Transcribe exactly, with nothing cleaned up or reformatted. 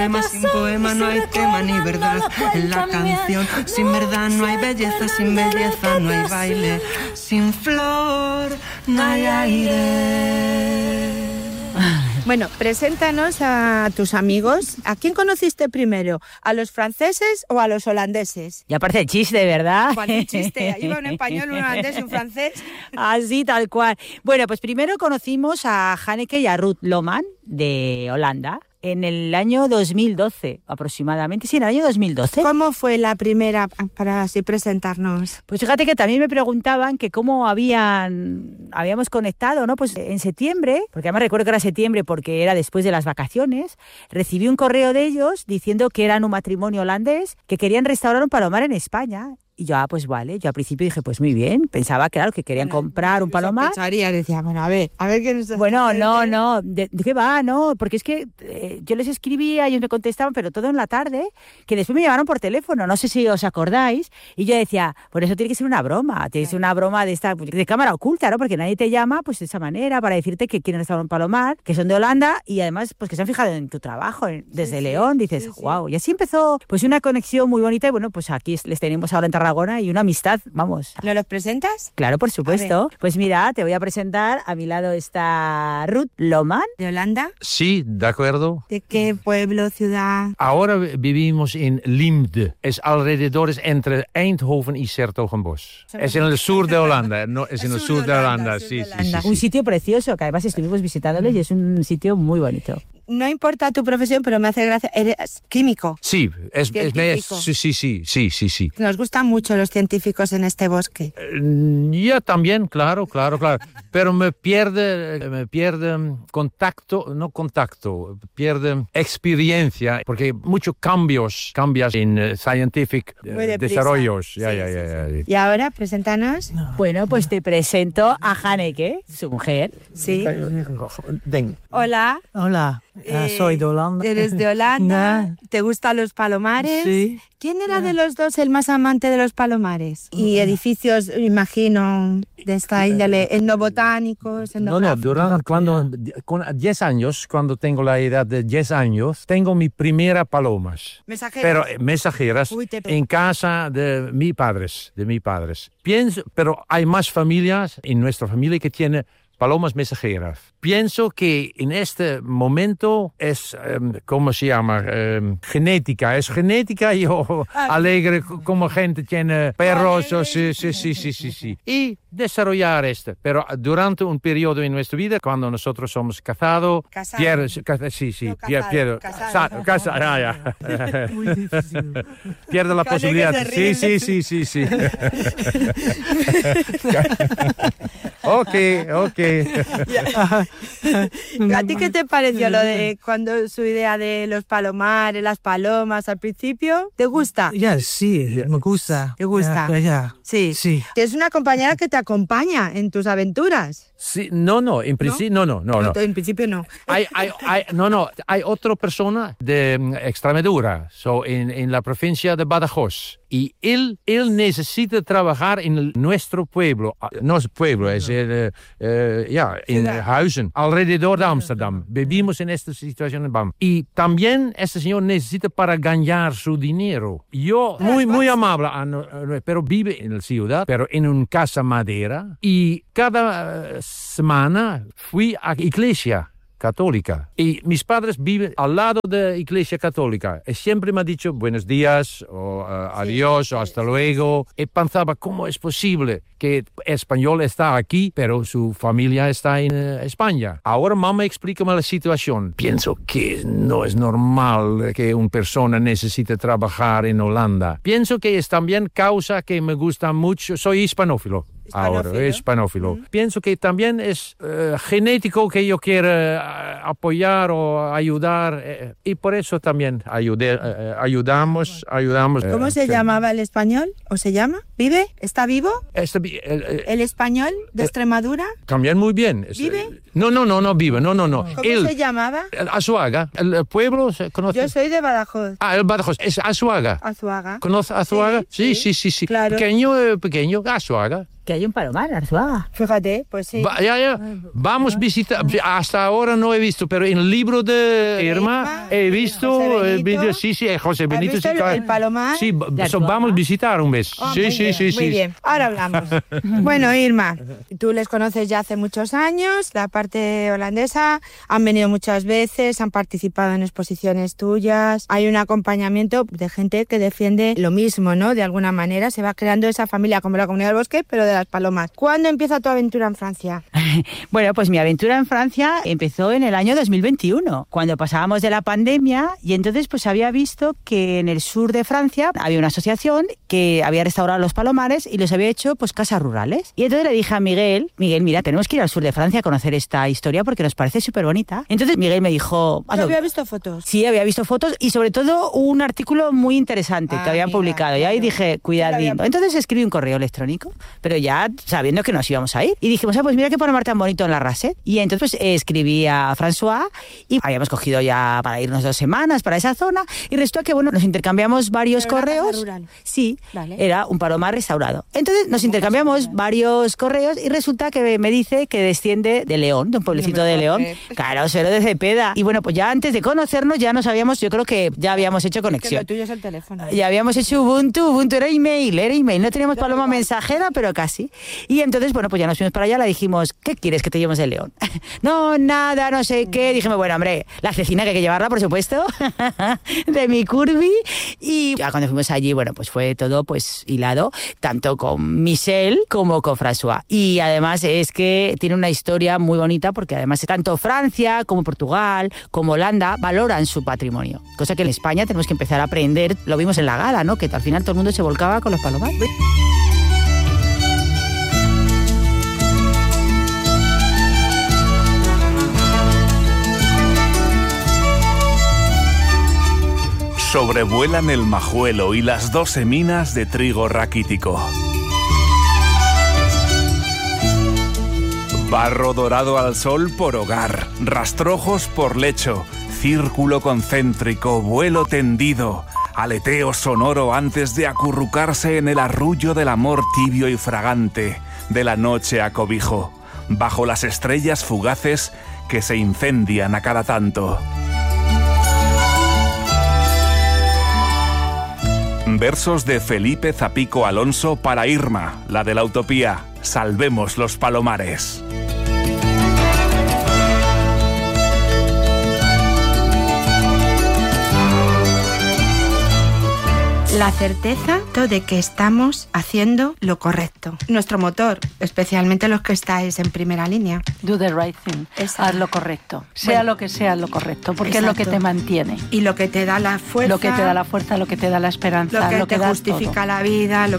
Sin poema no hay tema ni verdad en la canción. Sin verdad no hay belleza, sin belleza no hay baile. Sin flor no hay aire. Bueno, preséntanos a tus amigos. ¿A quién conociste primero? ¿A los franceses o a los holandeses? Ya parece chiste, ¿verdad? Parece chiste. Iba un español, un holandés y un francés. Así, tal cual. Bueno, pues primero conocimos a Hanneke y a Ruud Lohmann de Holanda en el año dos mil doce, aproximadamente. Sí, en el año dos mil doce. ¿Cómo fue la primera, para así presentarnos? Pues fíjate que también me preguntaban que cómo habían, habíamos conectado, ¿no? Pues en septiembre, porque además recuerdo que era septiembre porque era después de las vacaciones, recibí un correo de ellos diciendo que eran un matrimonio holandés que querían restaurar un palomar en España. Y yo, ah, pues vale, yo al principio dije, pues muy bien, pensaba, claro, que querían bueno, comprar un palomar. Pensaría, decía, bueno, a ver, a ver qué nos... Bueno, no, no, ¿de, de qué va? No, porque es que eh, yo les escribía, ellos me contestaban, pero todo en la tarde, que después me llamaron por teléfono, no sé si os acordáis, y yo decía, por eso tiene que ser una broma, tiene que ser una broma de esta, de cámara oculta, ¿no? Porque nadie te llama, pues de esa manera, para decirte que quieren restaurar un palomar, que son de Holanda, y además, pues que se han fijado en tu trabajo, desde sí, León, dices, sí, sí. Wow, y así empezó, pues una conexión muy bonita, y bueno, pues aquí les tenemos ahora en Tarragona, y una amistad, vamos. ¿No los presentas? Claro, por supuesto. Pues mira, te voy a presentar, a mi lado está Ruud Lohmann. ¿De Holanda? Sí, de acuerdo. ¿De qué pueblo, ciudad? Ahora vivimos en Limde. Es alrededor entre Eindhoven y 's-Hertogenbosch. Es en el sur de Holanda, no, es en el sur de Holanda, sí, sí, sí, sí. Un sitio precioso, que además estuvimos visitándole y es un sitio muy bonito. No importa tu profesión, pero me hace gracia. ¿Eres químico? Sí, es, es, es sí, sí, sí, sí, sí, sí. Nos gustan mucho los científicos en este bosque. Uh, ya también, claro, claro, claro. Pero me pierde, me pierde contacto, no contacto, pierde experiencia, porque muchos cambios, cambios en uh, scientific uh, desarrollos. Ya, sí, ya, sí, ya, sí. ya. Y ahora, preséntanos. No. Bueno, pues te presento a Hanneke, su mujer. Sí. Ven. Hola. Hola. Ah, Eh, soy de Holanda. ¿Eres de Holanda? Nah. ¿Te gustan los palomares? Sí. ¿Quién era de los dos el más amante de los palomares? Y edificios, imagino, de esta índole, etnobotánicos, No, no, durante cuando, con diez años, cuando tengo la edad de diez años, tengo mi primera palomas. ¿Mensajeras? Pero eh, mensajeras Uy, te... en casa de mis padres, de mis padres. Pienso, pero hay más familias en nuestra familia que tienen palomas mensajeras. Pienso que en este momento es, um, ¿cómo se llama? Um, genética. Es genética y oh, alegre como gente tiene perros. Oh, sí, sí, sí, sí, sí, sí. Y desarrollar esto. Pero durante un periodo en nuestra vida, cuando nosotros somos casados, pierde, sí, sí, no, pierde, pierde, casado, casa, ah, ya. Muy difícil. Pierde la posibilidad. Sí, sí, sí, sí, sí. Ok, ok. ¿A ti qué te pareció lo de cuando su idea de los palomares, las palomas al principio? ¿Te gusta? Ya, sí, me gusta. ¿Te gusta? Ya, ya. Sí. Sí. Es una compañera que te acompaña en tus aventuras. Sí, no, no, en principio no, no, no, no. En principio no. Hay, hay, hay, no, no, hay otra persona de um, Extremadura, so, en, en la provincia de Badajoz. Y él, él necesita trabajar en el, nuestro pueblo. No es pueblo, es el, uh, uh, ya, en Huizen, alrededor de Amsterdam. Vivimos en esta situación en Bam. Y también este señor necesita para ganar su dinero. Yo, muy, muy amable, pero vive en la ciudad, pero en una casa madera. Y cada uh, semana fui a la iglesia católica. Y mis padres viven al lado de la iglesia católica. Y siempre me ha dicho buenos días, o uh, adiós, sí, o hasta luego. Y pensaba, ¿cómo es posible que el español está aquí, pero su familia está en uh, España? Ahora mamá explícame la situación. Pienso que no es normal que una persona necesite trabajar en Holanda. Pienso que es también causa que me gusta mucho. Soy hispanófilo. Ahora, hispanófilo. Mm. Pienso que también es uh, genético que yo quiera uh, apoyar o ayudar uh, y por eso también ayudé, uh, ayudamos, ayudamos. ¿Cómo uh, se que... llamaba el español? ¿O se llama? ¿Vive? ¿Está vivo? Este, el, el, ¿El español de Extremadura? También muy bien. ¿Vive? No, no, no, no vive, no, no, no. ¿Cómo el, se llamaba? El Azuaga. ¿El, el pueblo se conoce? Yo soy de Badajoz. Ah, el Badajoz. Es Azuaga. Azuaga. ¿Conoce Azuaga? Sí, sí, sí, sí. sí. Claro. Pequeño, pequeño, Azuaga. que hay un palomar en Arzuaga. Fíjate, pues sí. Va- ya, ya. Vamos a visitar. Hasta ahora no he visto, pero en el libro de Irma he visto José el Benito. vídeo. Sí, sí, José ¿Has Benito. visto sí, el- claro. el palomar? Sí, De so, Arzuaga. vamos a visitar un mes. Ah, sí, muy sí, bien, sí, muy sí. bien. Ahora hablamos. Bueno, Irma, tú les conoces ya hace muchos años, la parte holandesa, han venido muchas veces, han participado en exposiciones tuyas, hay un acompañamiento de gente que defiende lo mismo, ¿no? De alguna manera se va creando esa familia como la Comunidad del Bosque, pero de las palomas. ¿Cuándo empieza tu aventura en Francia? Bueno, pues mi aventura en Francia empezó en el año dos mil veintiuno, cuando pasábamos de la pandemia, y entonces pues había visto que en el sur de Francia había una asociación que había restaurado los palomares y los había hecho pues casas rurales. Y entonces le dije a Miguel, Miguel, mira, tenemos que ir al sur de Francia a conocer esta historia porque nos parece súper bonita. Entonces Miguel me dijo... ¿Yo "Hazlo". había visto fotos? Sí, había visto fotos y sobre todo un artículo muy interesante Ah, que habían mira, publicado. Y ahí claro. dije, cuidadito. había- Entonces escribí un correo electrónico, pero ya sabiendo que nos íbamos a ir. Y dijimos, ah, pues mira qué palomar tan bonito en la Rasset. Y entonces pues, escribí a François y habíamos cogido ya para irnos dos semanas para esa zona. Y resulta que, bueno, nos intercambiamos varios Pero era casa correos. rural. Sí, Vale. era un palomar restaurado. Entonces nos intercambiamos varios correos y resulta que me dice que desciende de León, de un pueblecito No me de puedo León. creer. Claro, suelo de Cepeda. Y bueno, pues ya antes de conocernos ya nos habíamos, yo creo que ya habíamos hecho Que conexión. lo tuyo es el teléfono. Ya habíamos hecho Ubuntu, Ubuntu era email, era email. No teníamos paloma mensajera, pero casi. Y entonces, bueno, pues ya nos fuimos para allá, le dijimos, ¿qué quieres que te llevemos de León? No, nada, no sé qué. Dijimos, bueno, hombre, la cecina que hay que llevarla, por supuesto, de mi curvy. Y ya cuando fuimos allí, bueno, pues fue todo pues hilado, tanto con Michelle como con François. Y además es que tiene una historia muy bonita porque además tanto Francia como Portugal como Holanda valoran su patrimonio. Cosa que en España tenemos que empezar a aprender. Lo vimos en la gala, ¿no? Que al final todo el mundo se volcaba con los palomares. Sobrevuelan el majuelo y las doce minas de trigo raquítico. Barro dorado al sol por hogar, rastrojos por lecho, círculo concéntrico, vuelo tendido, aleteo sonoro antes de acurrucarse en el arrullo del amor tibio y fragante, de la noche a cobijo, bajo las estrellas fugaces que se incendian a cada tanto. Versos de Felipe Zapico Alonso para Irma, la de la utopía. Salvemos los palomares. La certeza de que estamos haciendo lo correcto. Nuestro motor, especialmente los que estáis en primera línea. Do the right thing. Exacto. Haz lo correcto. Sea Bueno. lo que sea lo correcto, porque es lo que Exacto. te mantiene. Y lo que te da la fuerza. Lo que te da la fuerza, lo que te da la esperanza, Lo que lo te que da justifica todo. la vida, lo